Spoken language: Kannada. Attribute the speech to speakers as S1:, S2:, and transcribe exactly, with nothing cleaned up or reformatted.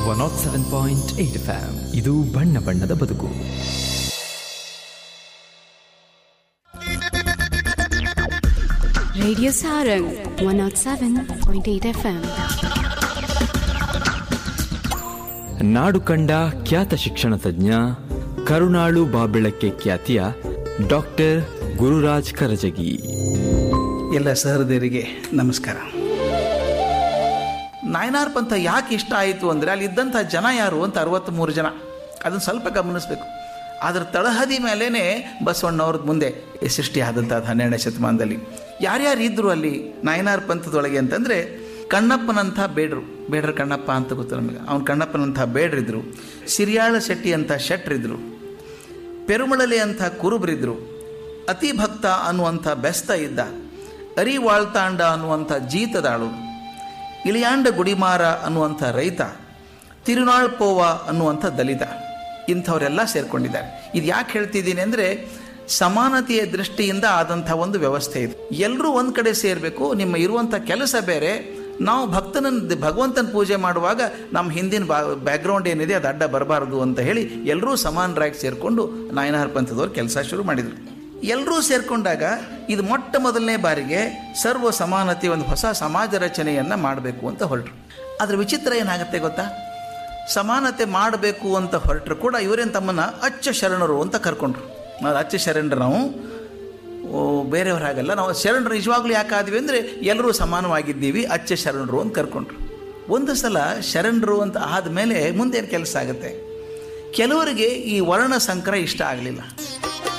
S1: One not seven point eight F M. ಇದು ಬಣ್ಣ ಬಣ್ಣದ ಬದುಕು.
S2: Radio Sarang one not seven point eight F M.
S1: ನಾಡು ಕಂಡ ಖ್ಯಾತ ಶಿಕ್ಷಣ ತಜ್ಞ, ಕರುಣಾಳು ಬಾಬೆಳಕ್ಕೆ ಖ್ಯಾತಿಯ ಡಾಕ್ಟರ್ ಗುರುರಾಜ್ ಕರಜಗಿ.
S3: ಎಲ್ಲ ಸಹೃದಯರಿಗೆ ನಮಸ್ಕಾರ. ನಾಯನಾರ್ ಪಂಥ ಯಾಕೆ ಇಷ್ಟ ಆಯಿತು ಅಂದರೆ ಅಲ್ಲಿದ್ದಂಥ ಜನ ಯಾರು ಅಂತ ಅರವತ್ತ್ಮೂರು ಜನ, ಅದನ್ನು ಸ್ವಲ್ಪ ಗಮನಿಸಬೇಕು. ಅದರ ತಳಹದಿ ಮೇಲೇ ಬಸವಣ್ಣವ್ರದ್ದು ಮುಂದೆ ಸೃಷ್ಟಿಯಾದಂಥದ್ದು ಹನ್ನೆರಡನೇ ಶತಮಾನದಲ್ಲಿ. ಯಾರ್ಯಾರು ಇದ್ದರು ಅಲ್ಲಿ ನಾಯನಾರ್ ಪಂಥದೊಳಗೆ ಅಂತಂದರೆ, ಕಣ್ಣಪ್ಪನಂಥ ಬೇಡರು, ಬೇಡರ ಕಣ್ಣಪ್ಪ ಅಂತ ಗೊತ್ತು ನಮಗೆ, ಅವನು ಕಣ್ಣಪ್ಪನಂಥ ಬೇಡ್ರಿದ್ರು. ಸಿರಿಯಾಳ ಶೆಟ್ಟಿ ಅಂತ ಶೆಟ್ರಿದ್ರು. ಪೆರುಮಳಲೆ ಅಂಥ ಕುರುಬರಿದ್ರು. ಅತಿ ಭಕ್ತ ಅನ್ನುವಂಥ ಬೆಸ್ತ ಇದ್ದ. ಅರಿವಾಳ್ತಾಂಡ ಅನ್ನುವಂಥ ಜೀತದಾಳು. ಇಳಿಯಾಂಡ ಗುಡಿಮಾರ ಅನ್ನುವಂಥ ರೈತ. ತಿರುನಾಳ್ಪೋವ ಅನ್ನುವಂಥ ದಲಿತ. ಇಂಥವರೆಲ್ಲ ಸೇರಿಕೊಂಡಿದ್ದಾರೆ. ಇದು ಯಾಕೆ ಹೇಳ್ತಿದ್ದೀನಿ ಅಂದರೆ, ಸಮಾನತೆಯ ದೃಷ್ಟಿಯಿಂದ ಆದಂಥ ಒಂದು ವ್ಯವಸ್ಥೆ ಇದು. ಎಲ್ಲರೂ ಒಂದು ಕಡೆ ಸೇರಬೇಕು. ನಿಮ್ಮ ಇರುವಂಥ ಕೆಲಸ ಬೇರೆ. ನಾವು ಭಕ್ತನ ಭಗವಂತನ ಪೂಜೆ ಮಾಡುವಾಗ ನಮ್ಮ ಹಿಂದಿನ ಬಾ ಬ್ಯಾಕ್ಗ್ರೌಂಡ್ ಏನಿದೆ ಅದು ಅಡ್ಡ ಬರಬಾರ್ದು ಅಂತ ಹೇಳಿ ಎಲ್ಲರೂ ಸಮಾನರಾಗಿ ಸೇರಿಕೊಂಡು ನಾಯನಾರ್ ಪಂಥದವ್ರು ಕೆಲಸ ಶುರು ಮಾಡಿದರು. ಎಲ್ಲರೂ ಸೇರಿಕೊಂಡಾಗ ಇದು ಮೊಟ್ಟ ಮೊದಲನೇ ಬಾರಿಗೆ ಸರ್ವ ಸಮಾನತೆ ಒಂದು ಹೊಸ ಸಮಾಜ ರಚನೆಯನ್ನು ಮಾಡಬೇಕು ಅಂತ ಹೊರಟರು. ಅದರ ವಿಚಿತ್ರ ಏನಾಗುತ್ತೆ ಗೊತ್ತಾ? ಸಮಾನತೆ ಮಾಡಬೇಕು ಅಂತ ಹೊರಟರು ಕೂಡ ಇವರೇನು ತಮ್ಮನ್ನು ಅಚ್ಚ ಶರಣರು ಅಂತ ಕರ್ಕೊಂಡ್ರು. ನಾವು ಅಚ್ಚ ಶರಣರು, ನಾವು ಬೇರೆಯವ್ರು ಹಾಗಲ್ಲ, ನಾವು ಶರಣರು ನಿಜವಾಗ್ಲೂ ಯಾಕಾದ್ವಿ ಅಂದರೆ ಎಲ್ಲರೂ ಸಮಾನವಾಗಿದ್ದೀವಿ, ಅಚ್ಚ ಶರಣರು ಅಂತ ಕರ್ಕೊಂಡ್ರು. ಒಂದು ಸಲ ಶರಣರು ಅಂತ ಆದಮೇಲೆ ಮುಂದೇನು ಕೆಲಸ ಆಗುತ್ತೆ? ಕೆಲವರಿಗೆ ಈ ವರ್ಣ ಸಂಕರ ಇಷ್ಟ ಆಗಲಿಲ್ಲ.